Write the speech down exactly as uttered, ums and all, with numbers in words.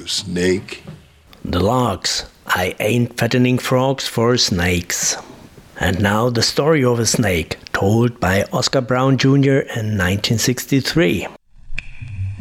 snake? The logs. I ain't fattening frogs for snakes. And now the story of a snake, told by Oscar Brown Junior in nineteen sixty-three.